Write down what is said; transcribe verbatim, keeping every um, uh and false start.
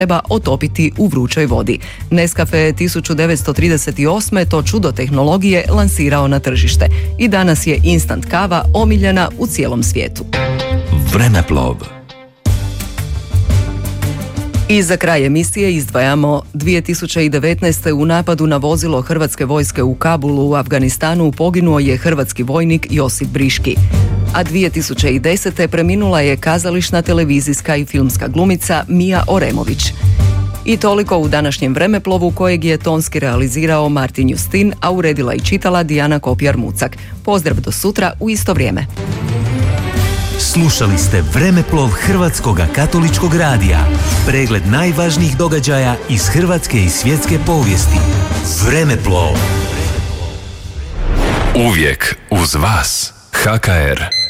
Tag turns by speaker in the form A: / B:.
A: treba otopiti u vrućoj vodi. Nescafe je tisuću devetsto trideset osme to čudo tehnologije lansirao na tržište i danas je instant kava omiljena u cijelom svijetu.
B: Vremeplov.
A: I za kraj emisije izdvajamo dvije tisuće devetnaeste. u napadu na vozilo Hrvatske vojske u Kabulu u Afganistanu poginuo je hrvatski vojnik Josip Briški. A dvije tisuće desete. preminula je kazališna, televizijska i filmska glumica Mija Oremović. I toliko u današnjem Vremeplovu kojeg je tonski realizirao Martin Justin, a uredila i čitala Dijana Kopjar-Mucak. Pozdrav do sutra u isto vrijeme.
B: Slušali ste Vremeplov Hrvatskoga katoličkog radija. Pregled najvažnijih događaja iz hrvatske i svjetske povijesti. Vremeplov.
C: Uvijek uz vas. H K R.